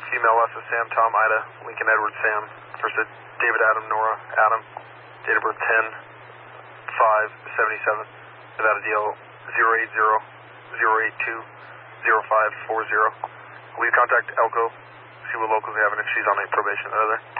female last is Sam, Tom, Ida, Lincoln, Edward, Sam. First is David, Adam, Nora, Adam. Date of birth 10/5/77. Nevada DL 080-082-0540. Will you contact Elko, see what locals have, and if she's on a probation or other?